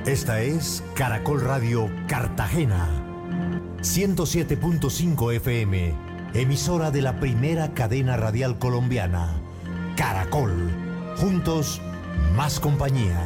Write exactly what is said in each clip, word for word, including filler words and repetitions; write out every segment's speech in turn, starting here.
Esta es Caracol Radio Cartagena, ciento siete punto cinco F M, emisora de la primera cadena radial colombiana. Caracol, juntos, más compañía.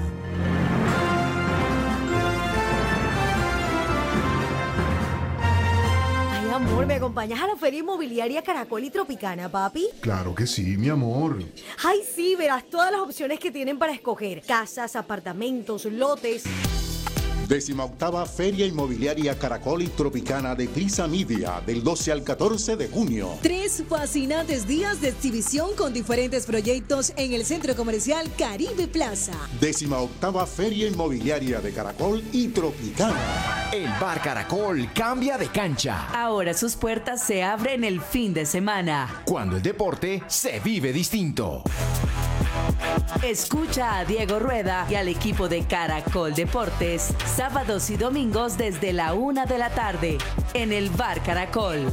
Ay, amor, ¿me acompañas a la Feria Inmobiliaria Caracol y Tropicana, papi? Claro que sí, mi amor. Ay, sí, verás todas las opciones que tienen para escoger. Casas, apartamentos, lotes. Décima octava Feria Inmobiliaria Caracol y Tropicana de Prisa Media, del doce al catorce de junio. Tres fascinantes días de exhibición con diferentes proyectos en el Centro Comercial Caribe Plaza. Décima octava Feria Inmobiliaria de Caracol y Tropicana. El Bar Caracol cambia de cancha. Ahora sus puertas se abren el fin de semana. Cuando el deporte se vive distinto. Escucha a Diego Rueda y al equipo de Caracol Deportes sábados y domingos desde la una de la tarde en el Bar Caracol.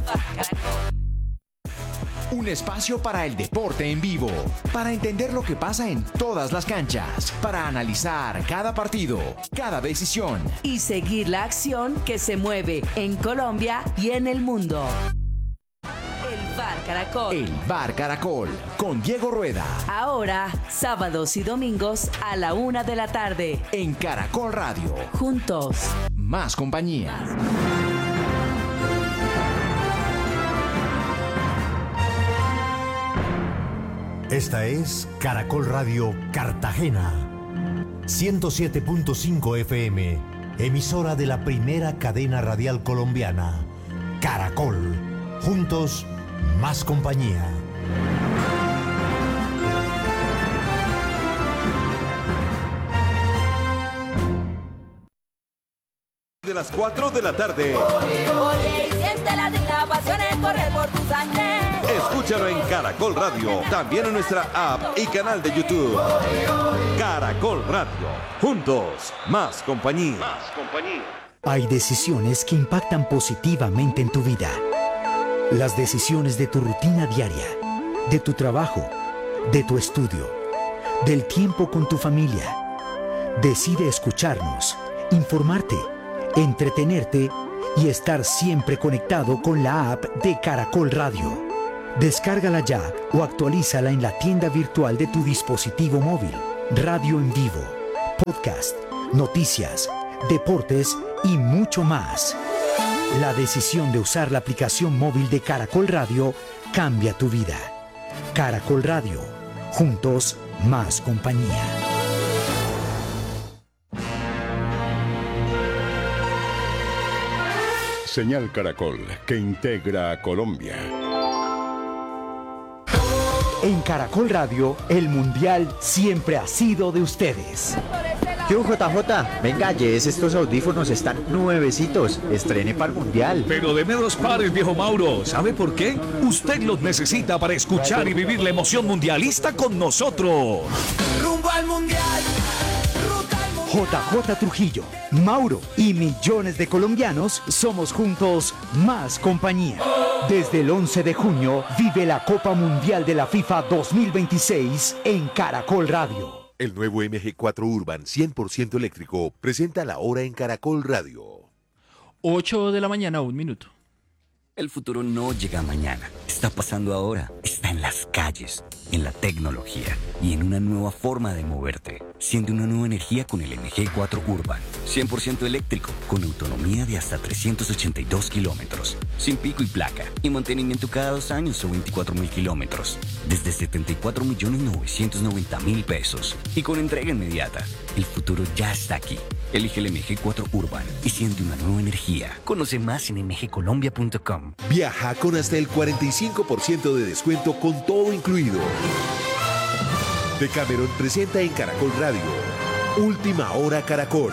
Un espacio para el deporte en vivo, para entender lo que pasa en todas las canchas, para analizar cada partido, cada decisión y seguir la acción que se mueve en Colombia y en el mundo. Bar Caracol. El Bar Caracol con Diego Rueda. Ahora, sábados y domingos a la una de la tarde. En Caracol Radio. Juntos. Más compañía. Esta es Caracol Radio Cartagena, ciento siete punto cinco F M, emisora de la primera cadena radial colombiana. Caracol. Juntos, más compañía. De las cuatro de la tarde. Oye, y siente la la pasión en correr por tu sangre. Escúchalo en Caracol Radio, también en nuestra app y canal de YouTube. Caracol Radio, juntos, más compañía. Más compañía. Hay decisiones que impactan positivamente en tu vida. Las decisiones de tu rutina diaria, de tu trabajo, de tu estudio, del tiempo con tu familia. Decide escucharnos, informarte, entretenerte y estar siempre conectado con la app de Caracol Radio. Descárgala ya o actualízala en la tienda virtual de tu dispositivo móvil. Radio en vivo, podcast, noticias, deportes y mucho más. La decisión de usar la aplicación móvil de Caracol Radio cambia tu vida. Caracol Radio. Juntos, más compañía. Señal Caracol, que integra a Colombia. En Caracol Radio, el Mundial siempre ha sido de ustedes. Yo, J J, venga, llévese estos audífonos, están nuevecitos, estrene para el Mundial. Pero deme dos pares, viejo Mauro, ¿sabe por qué? Usted los necesita para escuchar y vivir la emoción mundialista con nosotros. Rumbo al Mundial. J J Trujillo, Mauro y millones de colombianos somos juntos más compañía. Desde el once de junio vive la Copa Mundial de la FIFA dos mil veintiséis en Caracol Radio. El nuevo M G cuatro Urban cien por ciento eléctrico presenta la hora en Caracol Radio. ocho de la mañana, un minuto. El futuro no llega mañana, está pasando ahora, está en las calles, en la tecnología y en una nueva forma de moverte. Siente una nueva energía con el M G cuatro Urban, cien por ciento eléctrico, con autonomía de hasta trescientos ochenta y dos kilómetros, sin pico y placa, y mantenimiento cada dos años o veinticuatro mil kilómetros, desde setenta y cuatro millones novecientos noventa mil pesos, y con entrega inmediata. El futuro ya está aquí. Elige el M G cuatro Urban y siente una nueva energía. Conoce más en m g colombia punto com. Viaja con hasta el cuarenta y cinco por ciento de descuento con todo incluido. Decameron presenta en Caracol Radio. Última hora Caracol.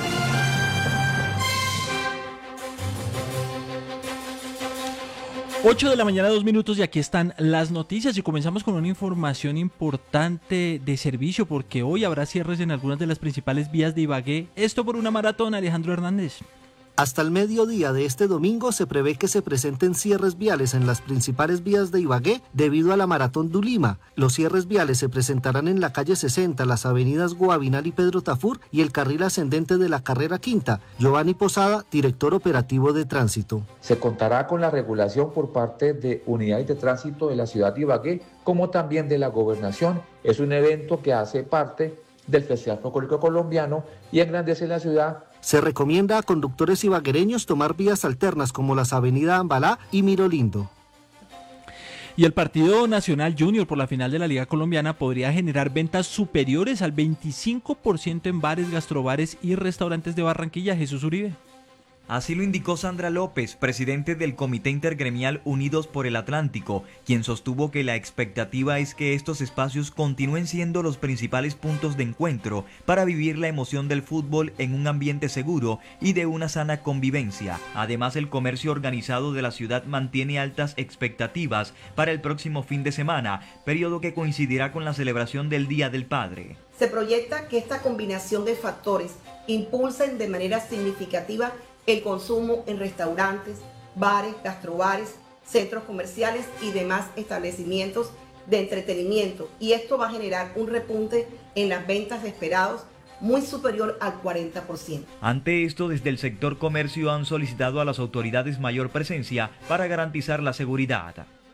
ocho de la mañana, dos minutos, y aquí están las noticias y comenzamos con una información importante de servicio porque hoy habrá cierres en algunas de las principales vías de Ibagué. Esto por una maratón, Alejandro Hernández. Hasta el mediodía de este domingo se prevé que se presenten cierres viales en las principales vías de Ibagué debido a la Maratón du Lima. Los cierres viales se presentarán en la calle sesenta, las avenidas Guavinal y Pedro Tafur y el carril ascendente de la carrera quinta. Giovanni Posada, director operativo de tránsito. Se contará con la regulación por parte de unidades de tránsito de la ciudad de Ibagué, como también de la gobernación. Es un evento que hace parte del Festival Folclórico Colombiano y engrandece la ciudad. Se recomienda a conductores ibaguereños tomar vías alternas como las avenidas Ambalá y Mirolindo. Y el Partido Nacional Junior por la final de la Liga Colombiana podría generar ventas superiores al veinticinco por ciento en bares, gastrobares y restaurantes de Barranquilla. Jesús Uribe. Así lo indicó Sandra López, presidente del Comité Intergremial Unidos por el Atlántico, quien sostuvo que la expectativa es que estos espacios continúen siendo los principales puntos de encuentro para vivir la emoción del fútbol en un ambiente seguro y de una sana convivencia. Además, el comercio organizado de la ciudad mantiene altas expectativas para el próximo fin de semana, periodo que coincidirá con la celebración del Día del Padre. Se proyecta que esta combinación de factores impulsen de manera significativa el consumo en restaurantes, bares, gastrobares, centros comerciales y demás establecimientos de entretenimiento, y esto va a generar un repunte en las ventas de esperados muy superior al cuarenta por ciento. Ante esto, desde el sector comercio han solicitado a las autoridades mayor presencia para garantizar la seguridad.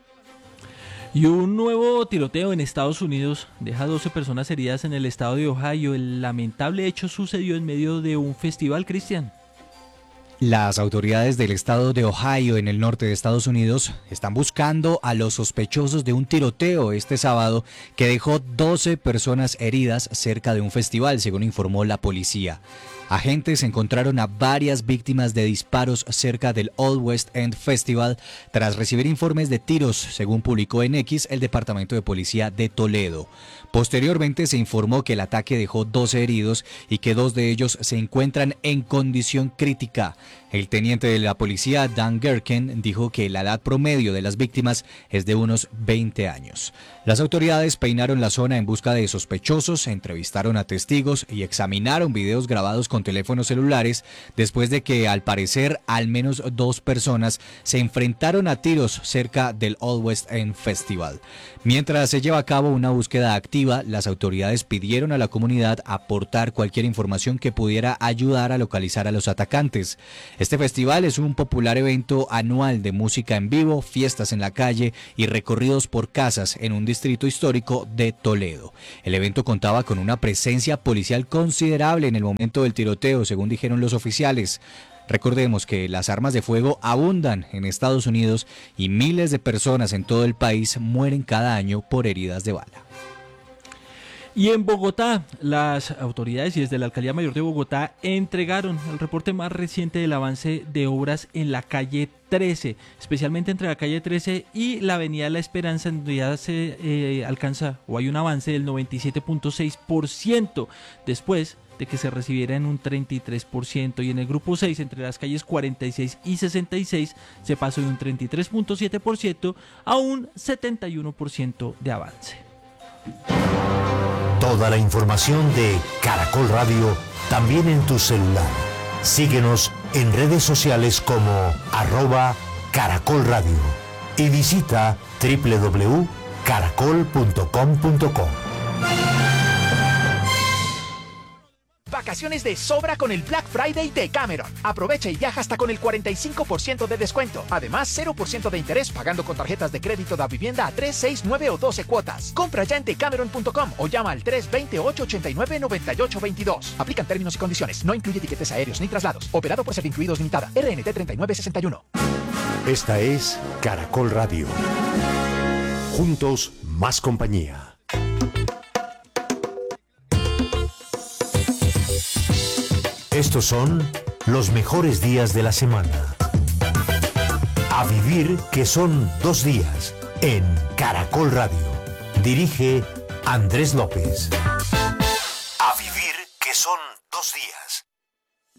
Y un nuevo tiroteo en Estados Unidos deja doce personas heridas en el estado de Ohio. El lamentable hecho sucedió en medio de un festival, Cristian. Las autoridades del estado de Ohio, en el norte de Estados Unidos, están buscando a los sospechosos de un tiroteo este sábado que dejó doce personas heridas cerca de un festival, según informó la policía. Agentes encontraron a varias víctimas de disparos cerca del Old West End Festival tras recibir informes de tiros, según publicó en X el Departamento de Policía de Toledo. Posteriormente se informó que el ataque dejó doce heridos y que dos de ellos se encuentran en condición crítica. El teniente de la policía, Dan Gerken, dijo que la edad promedio de las víctimas es de unos veinte años. Las autoridades peinaron la zona en busca de sospechosos, entrevistaron a testigos y examinaron videos grabados con teléfonos celulares después de que, al parecer, al menos dos personas se enfrentaron a tiros cerca del Old West End Festival. Mientras se lleva a cabo una búsqueda activa, las autoridades pidieron a la comunidad aportar cualquier información que pudiera ayudar a localizar a los atacantes. Este festival es un popular evento anual de música en vivo, fiestas en la calle y recorridos por casas en un distrito histórico de Toledo. El evento contaba con una presencia policial considerable en el momento del tiroteo, según dijeron los oficiales. Recordemos que las armas de fuego abundan en Estados Unidos y miles de personas en todo el país mueren cada año por heridas de bala. Y en Bogotá, las autoridades y desde la Alcaldía Mayor de Bogotá entregaron el reporte más reciente del avance de obras en la calle trece, especialmente entre la calle trece y la avenida La Esperanza, en donde ya se eh, alcanza o hay un avance del noventa y siete punto seis por ciento después de que se recibiera en un treinta y tres por ciento, y en el grupo seis, entre las calles cuarenta y seis y sesenta y seis, se pasó de un treinta y tres punto siete por ciento a un setenta y uno por ciento de avance. Toda la información de Caracol Radio también en tu celular. Síguenos en redes sociales como arroba Caracol Radio y visita doble u doble u doble u punto caracol punto com punto co. Vacaciones de sobra con el Black Friday de Cameron. Aprovecha y viaja hasta con el cuarenta y cinco por ciento de descuento. Además, cero por ciento de interés pagando con tarjetas de crédito da vivienda a tres, seis, nueve o doce cuotas. Compra ya en decameron punto com o llama al tres dos cero, ocho ocho nueve, nueve ocho dos dos. Aplican términos y condiciones. No incluye tiquetes aéreos ni traslados. Operado por Servincluidos Limitada. R N T treinta y nueve sesenta y uno. Esta es Caracol Radio. Juntos, más compañía. Estos son los mejores días de la semana. A vivir, que son dos días en Caracol Radio. Dirige Andrés López.